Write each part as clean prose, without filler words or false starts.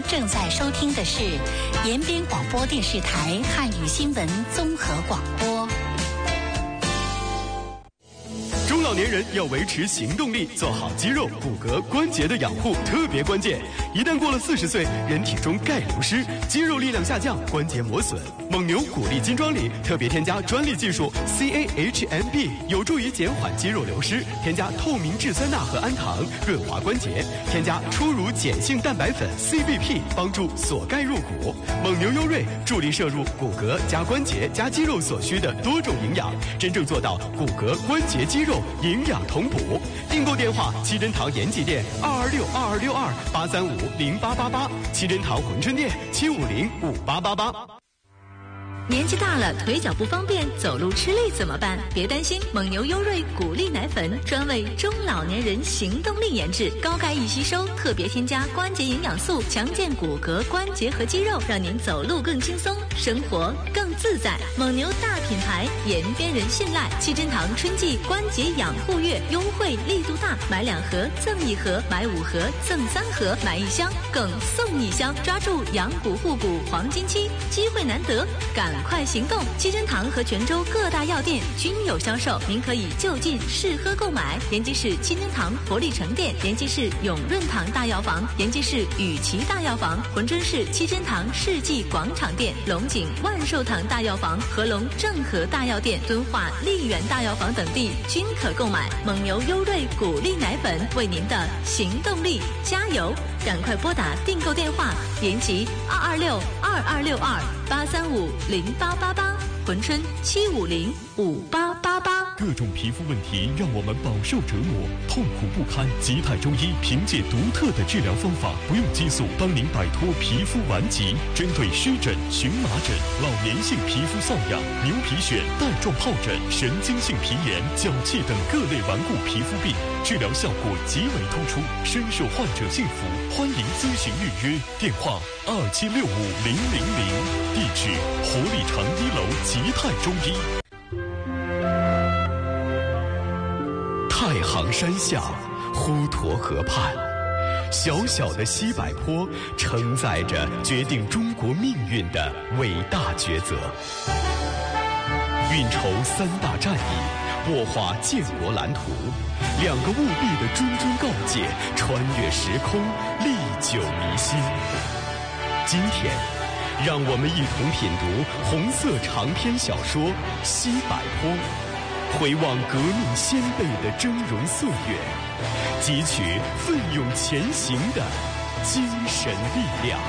正在收听的是延边广播电视台汉语新闻综合广播。 中老年人要维持行动力，做好肌肉、骨骼、关节的养护特别关键。一旦过了40岁，人体中钙流失，肌肉力量下降，关节磨损。蒙牛骨力金装里特别添加专利技术 CAHMB， 有助于减缓肌肉流失。添加透明质酸钠和氨糖，润滑关节。添加初乳碱性蛋白粉 CBP， 帮助锁钙入骨。蒙牛优瑞助力摄入骨骼加关节加肌肉所需的多种营养，真正做到骨骼、关节、肌肉营养同补。订购电话：七珍堂延吉店2262262835888，七珍堂珲春店7505888。 年纪大了，腿脚不方便，走路吃力怎么办？别担心，蒙牛优瑞骨力奶粉专为中老年人行动力研制，高钙易吸收，特别添加关节营养素，强健骨骼、关节和肌肉，让您走路更轻松，生活更自在。蒙牛大品牌，延边人信赖。七珍堂春季关节养护月优惠力度大，买2盒赠1盒，买5盒赠3盒，买1箱更送1箱，抓住养骨护骨黄金期，机会难得，赶快行动！七珍堂和泉州各大药店均有销售，您可以就近试喝购买。延吉市七珍堂活力城店、延吉市永润堂大药房、延吉市雨琦大药房、珲春市七珍堂世纪广场店、龙井万寿堂大药房、合龙正和大药店、敦化丽园大药房等地均可购买。蒙牛优瑞骨力奶粉，为您的行动力加油！赶快拨打订购电话：延吉226226283508888，珲春7505888。 各种皮肤问题让我们饱受折磨，痛苦不堪。吉泰中医凭借独特的治疗方法，不用激素，帮您摆脱皮肤顽疾。针对湿疹、荨麻疹、老年性皮肤瘙痒、牛皮癣、带状疱疹、神经性皮炎、脚气等各类顽固皮肤病，治疗效果极为突出，深受患者信服。欢迎咨询预约，电话27650000，地址活力城1楼吉泰中医。 太行山下，滹沱河畔，小小的西柏坡承载着决定中国命运的伟大抉择。运筹3大战役，擘画建国蓝图，2个务必的谆谆告诫，穿越时空，历久弥新。今天，让我们一同品读红色长篇小说《西柏坡》，回望革命先辈的峥嵘岁月，汲取奋勇前行的精神力量。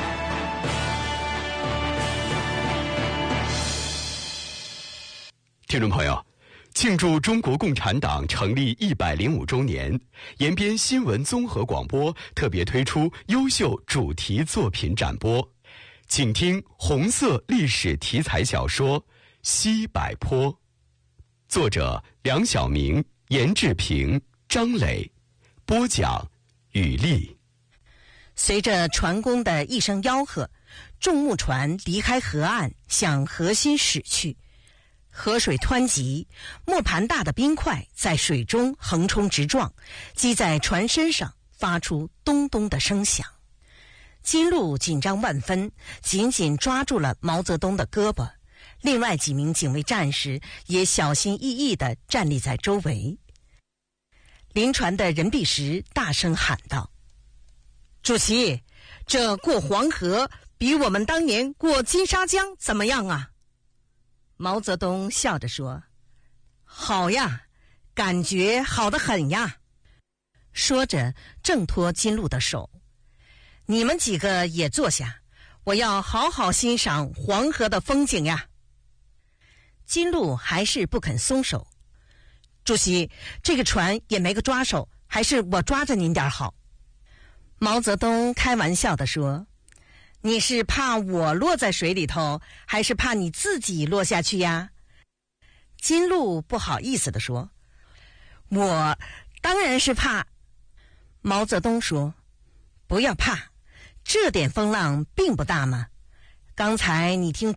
听众朋友，庆祝中国共产党成立105周年，延边新闻综合广播特别推出优秀主题作品展播，请听红色历史题材小说《西柏坡》，作者梁晓明、严志平、张磊，播讲雨丽。 随着船工的一声吆喝，众木船离开河岸，向河心驶去。河水湍急，磨盘大的冰块在水中横冲直撞，击在船身上，发出咚咚的声响。金鹿紧张万分，紧紧抓住了毛泽东的胳膊，另外几名警卫战士也小心翼翼地站立在周围。临船的任弼时大声喊道：“主席，这过黄河比我们当年过金沙江怎么样啊？”毛泽东笑着说：“好呀，感觉好得很呀。”说着挣脱金鹿的手：“你们几个也坐下，我要好好欣赏黄河的风景呀。”金鹿还是不肯松手。“主席，这个船也没个抓手，还是我抓着您点好。”毛泽东开玩笑地说：“你是怕我落在水里头，还是怕你自己落下去呀？”金鹿不好意思地说：“我当然是怕。”毛泽东说：“不要怕，这点风浪并不大嘛。刚才你听